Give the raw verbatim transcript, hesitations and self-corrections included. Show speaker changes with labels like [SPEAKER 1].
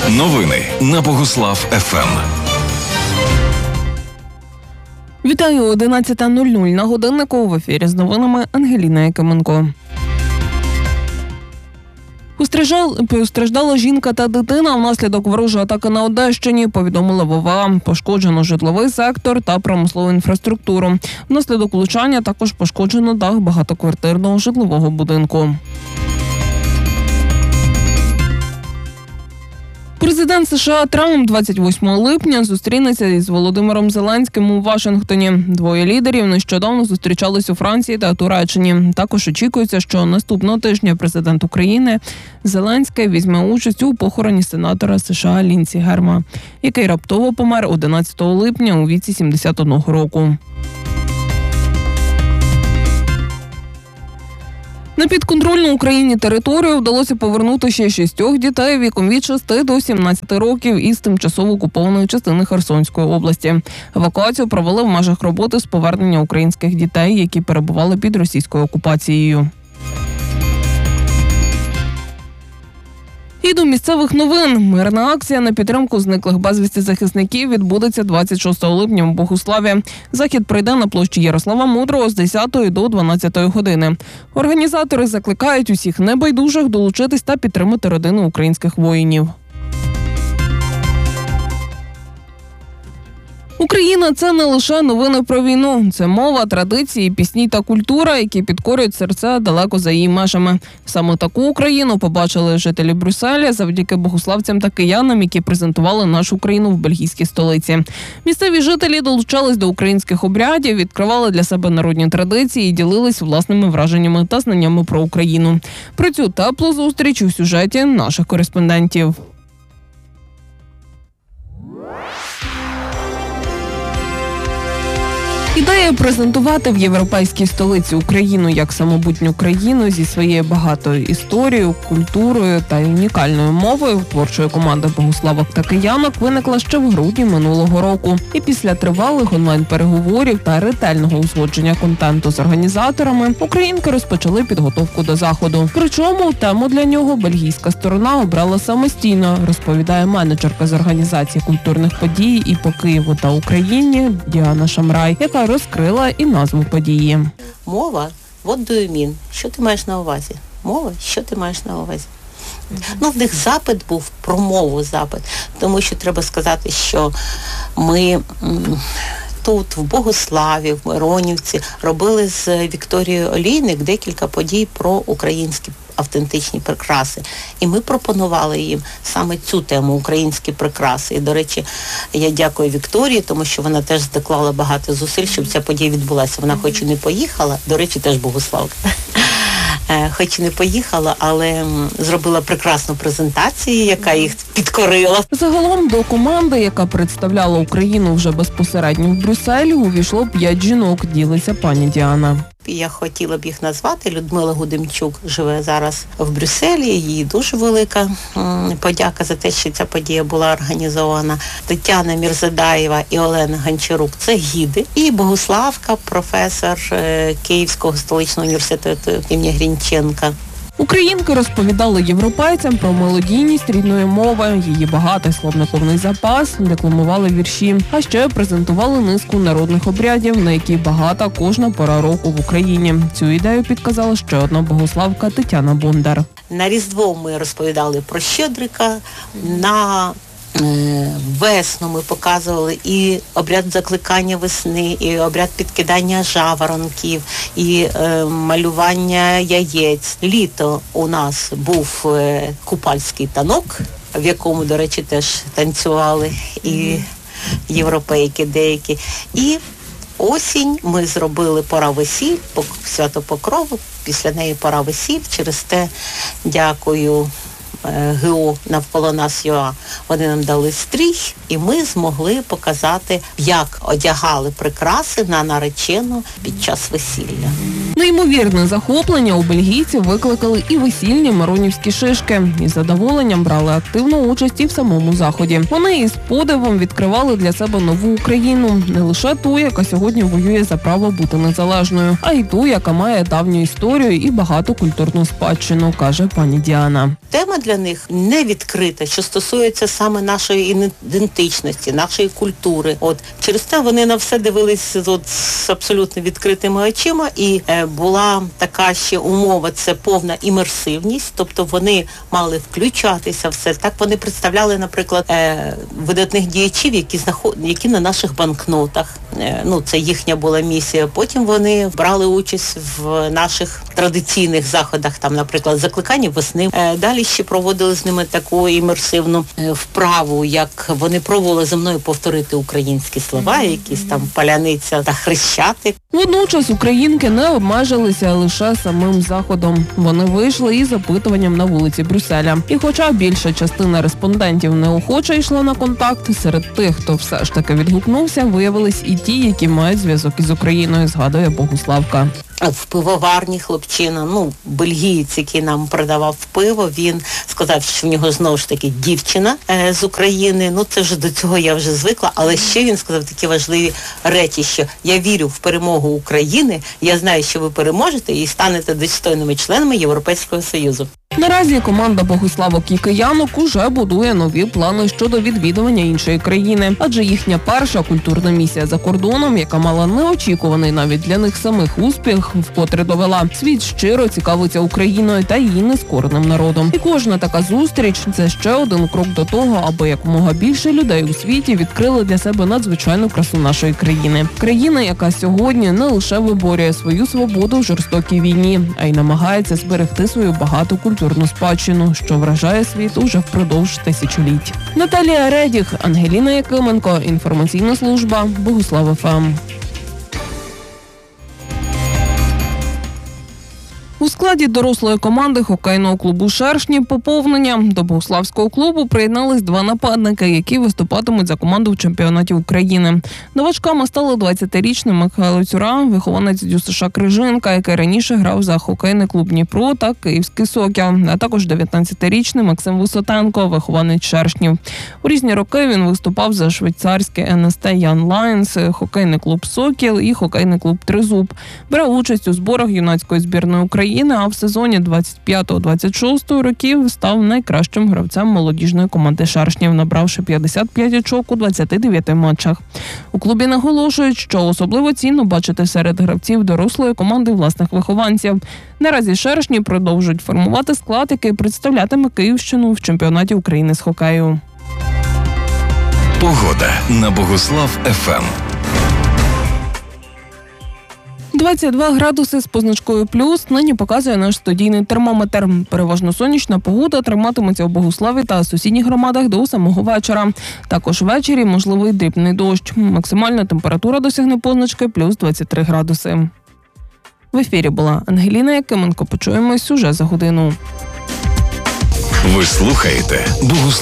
[SPEAKER 1] Новини на Богуслав еф ем.
[SPEAKER 2] Вітаю, одинадцята нуль нуль на годиннику. В ефірі з новинами Ангеліна Якименко. Постраждала жінка та дитина внаслідок ворожої атаки на Одещині, повідомила В В А. Пошкоджено житловий сектор та промислову інфраструктуру. Внаслідок влучання також пошкоджено дах багатоквартирного житлового будинку. Президент США Трамп двадцять восьмого липня зустрінеться із Володимиром Зеленським у Вашингтоні. Двоє лідерів нещодавно зустрічались у Франції та Туреччині. Також очікується, що наступного тижня президент України Зеленський візьме участь у похороні сенатора США Лінсі Грема, який раптово помер одинадцятого липня у віці сімдесят одного року. На підконтрольну Україні територію вдалося повернути ще шістьох дітей віком від шести до сімнадцяти років із тимчасово окупованої частини Херсонської області. Евакуацію провели в межах роботи з повернення українських дітей, які перебували під російською окупацією. І до місцевих новин. Мирна акція на підтримку зниклих безвісти захисників відбудеться двадцять шостого липня в Богуславі. Захід пройде на площі Ярослава Мудрого з десятої до дванадцятої години. Організатори закликають усіх небайдужих долучитись та підтримати родини українських воїнів. Україна – це не лише новини про війну. Це мова, традиції, пісні та культура, які підкорюють серця далеко за її межами. Саме таку Україну побачили жителі Брюсселя завдяки богуславцям та киянам, які презентували нашу країну в бельгійській столиці. Місцеві жителі долучались до українських обрядів, відкривали для себе народні традиції і ділились власними враженнями та знаннями про Україну. Про цю теплу зустріч у сюжеті наших кореспондентів. Ідея презентувати в європейській столиці Україну як самобутню країну зі своєю багатою історією, культурою та унікальною мовою творчої команди богуславок та киянок виникла ще в грудні минулого року. І після тривалих онлайн-переговорів та ретельного узгодження контенту з організаторами українки розпочали підготовку до заходу. Причому тему для нього бельгійська сторона обрала самостійно, розповідає менеджерка з організації культурних подій і по Києву та Україні Діана Шамрай, яка розкрила і назву події.
[SPEAKER 3] Мова, what do you mean? Що ти маєш на увазі? Мова, що ти маєш на увазі? Mm-hmm. Ну, в них запит був, про мову запит. Тому що треба сказати, що ми м, тут, в Богуславі, в Миронівці, робили з Вікторією Олійник декілька подій про українські автентичні прикраси. І ми пропонували їм саме цю тему «Українські прикраси». І, до речі, я дякую Вікторії, тому що вона теж доклала багато зусиль, щоб ця подія відбулася. Вона хоч і не поїхала, до речі, теж богуславка, хоч і не поїхала, але зробила прекрасну презентацію, яка їх підкорила.
[SPEAKER 2] Загалом до команди, яка представляла Україну вже безпосередньо в Брюсселі, увійшло п'ять жінок, ділиться пані Діана.
[SPEAKER 3] Я хотіла б їх назвати. Людмила Гудимчук живе зараз в Брюсселі. Їй дуже велика подяка за те, що ця подія була організована. Тетяна Мірзадаєва і Олена Гончарук – це гіди. І Богуславка, професор Київського столичного університету імені Грінченка.
[SPEAKER 2] Українки розповідали європейцям про мелодійність рідної мови, її багатий словниковний запас, декламували вірші, а ще презентували низку народних обрядів, на які багата кожна пора року в Україні. Цю ідею підказала ще одна богуславка Тетяна Бондар.
[SPEAKER 3] На Різдво ми розповідали про Щедрика, на весну ми показували і обряд закликання весни, і обряд підкидання жаворонків, і е, малювання яєць. Літо у нас був е, купальський танок, в якому, до речі, теж танцювали і європейки деякі. І осінь ми зробили пора весіль, свято Покрову, після неї пора весіль, через те дякую ГО навколо нас ЮА, вони нам дали стрій, і ми змогли показати, як одягали прикраси на наречену під час весілля.
[SPEAKER 2] Неймовірне захоплення у бельгійців викликали і весільні миронівські шишки. Із задоволенням брали активну участь і в самому заході. Вони із подивом відкривали для себе нову Україну. Не лише ту, яка сьогодні воює за право бути незалежною, а й ту, яка має давню історію і багату культурну спадщину, каже пані Діана.
[SPEAKER 3] Тема для для них не відкрита, що стосується саме нашої ідентичності, нашої культури. От через те вони на все дивились от з абсолютно відкритими очима, і е, була така ще умова, це повна імерсивність, тобто вони мали включатися в все. Так вони представляли, наприклад, е, видатних діячів, які знаход... які на наших банкнотах. Е, ну, це їхня була місія. Потім вони брали участь в наших традиційних заходах, там, наприклад, закликання весни. Е, далі ще проводили з ними таку імерсивну е, вправу, як вони пробували зі мною повторити українські слова, якісь там паляниця та хрещатик.
[SPEAKER 2] Водночас українки не обмежилися лише самим заходом. Вони вийшли із запитуванням на вулиці Брюсселя. І хоча більша частина респондентів неохоче йшла на контакт, серед тих, хто все ж таки відгукнувся, виявились і ті, які мають зв'язок із Україною, згадує Богуславка.
[SPEAKER 3] В пивоварні хлопчина, ну, бельгієць, який нам продавав пиво, він сказав, що в нього знову ж таки дівчина е, з України. Ну, це вже до цього я вже звикла, але ще він сказав такі важливі речі, що я вірю в перемогу України, я знаю, що ви переможете і станете достойними членами Європейського Союзу.
[SPEAKER 2] Наразі команда Богуславок і киянок уже будує нові плани щодо відвідування іншої країни, адже їхня перша культурна місія за кордоном, яка мала неочікуваний навіть для них самих успіх, вкотре довела. Світ щиро цікавиться Україною та її нескореним народом. І кожна така зустріч – це ще один крок до того, аби якомога більше людей у світі відкрили для себе надзвичайну красу нашої країни. Країна, яка сьогодні не лише виборює свою свободу в жорстокій війні, а й намагається зберегти свою багату культурну спадщину, що вражає світ уже впродовж тисячоліть. Наталія Редіх, Ангеліна Якименко, інформаційна служба Богуслав еф ем. У складі дорослої команди хокейного клубу «Шершні» поповнення. До богуславського клубу приєднались два нападники, які виступатимуть за команду в чемпіонаті України. Новачками стали двадцятирічний Михайло Цюра, вихованець ДЮСШ Крижинка, який раніше грав за хокейний клуб «Дніпро» та Київський «Сокіл», а також дев'ятнадцятирічний Максим Висотенко, вихованець «Шершнів». У різні роки він виступав за швейцарське ен ес те Young Lions, хокейний клуб «Сокіл» і хокейний клуб «Тризуб». Брав участь у зборах юнацької збірної України, а в сезоні двадцять п'ятого - двадцять шостого років став найкращим гравцем молодіжної команди «Шершнів», набравши п'ятдесят п'ять очок у двадцяти дев'яти матчах. У клубі наголошують, що особливо цінно бачити серед гравців дорослої команди власних вихованців. Наразі «Шершні» продовжують формувати склад, який представлятиме Київщину в чемпіонаті України з хокею.
[SPEAKER 1] Погода на Богуслав еф ем.
[SPEAKER 2] двадцять два градуси з позначкою плюс нині показує наш студійний термометр. Переважно сонячна погода триматиметься у Богуславі та сусідніх громадах до самого вечора. Також ввечері можливий дрібний дощ. Максимальна температура досягне позначки плюс двадцять три градуси. В ефірі була Ангеліна Якименко. Почуємось уже за годину.
[SPEAKER 1] Ви слухаєте Богуслав.